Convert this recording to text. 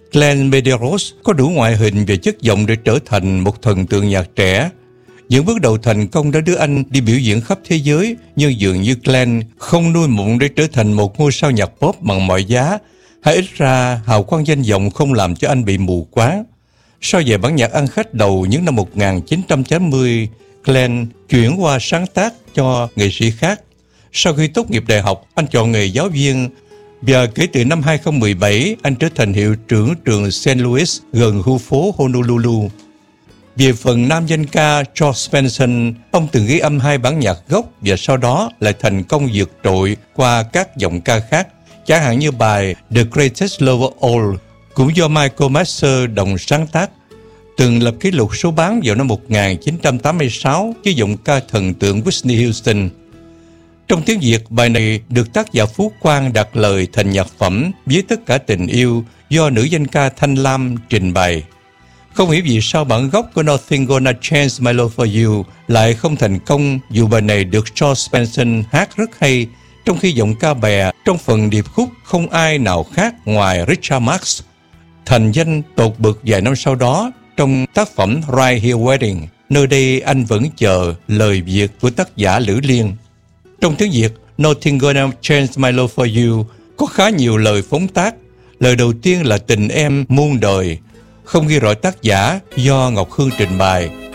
Glenn Medeiros có đủ ngoại hình và chất giọng để trở thành một thần tượng nhạc trẻ. Những bước đầu thành công đã đưa anh đi biểu diễn khắp thế giới, nhưng dường như Glenn không nuôi mộng để trở thành một ngôi sao nhạc pop bằng mọi giá, hay ít ra hào quang danh vọng không làm cho anh bị mù quáng. Sau vài bản nhạc ăn khách đầu những năm 1980, Glenn chuyển qua sáng tác cho nghệ sĩ khác. Sau khi tốt nghiệp đại học, anh chọn nghề giáo viên và kể từ năm 2017, anh trở thành hiệu trưởng trường St. Louis gần khu phố Honolulu. Về phần nam danh ca George Benson, ông từng ghi âm 2 bản nhạc gốc và sau đó lại thành công vượt trội qua các giọng ca khác, chẳng hạn như bài The Greatest Love of All, cũng do Michael Masser đồng sáng tác, từng lập kỷ lục số bán vào năm 1986 với giọng ca thần tượng Whitney Houston. Trong tiếng Việt, bài này được tác giả Phú Quang đặt lời thành nhạc phẩm với tất cả tình yêu do nữ danh ca Thanh Lam trình bày. Không hiểu vì sao bản gốc của Nothing Gonna Change My Love For You lại không thành công dù bài này được George Benson hát rất hay, trong khi giọng ca bè trong phần điệp khúc không ai nào khác ngoài Richard Marx, thành danh tột bực vài năm sau đó trong tác phẩm Right Here Wedding, nơi đây anh vẫn chờ lời Việt của tác giả Lữ Liên. Trong tiếng Việt, Nothing Gonna Change My Love For You có khá nhiều lời phóng tác. Lời đầu tiên là Tình Em Muôn Đời, không ghi rõ tác giả, do Ngọc Hương trình bày.